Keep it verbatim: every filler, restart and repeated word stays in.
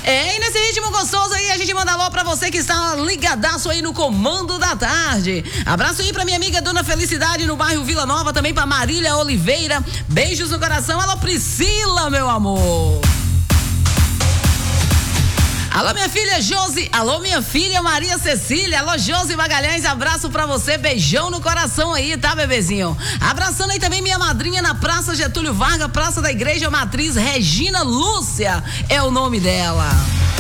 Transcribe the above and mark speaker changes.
Speaker 1: É, e nesse ritmo gostoso aí, a gente manda alô pra você que está ligadaço aí no Comando da Tarde. Abraço aí pra minha amiga Dona Felicidade no bairro Vila Nova, também pra Marília Oliveira. Beijos no coração. Alô, Priscila, meu amor. Alô, minha filha Josi. Alô, minha filha Maria Cecília. Alô, Josi Magalhães. Abraço pra você. Beijão no coração aí, tá, bebezinho? Abraçando aí também minha madrinha na Praça Getúlio Vargas, Praça da Igreja Matriz, Regina Lúcia é o nome dela.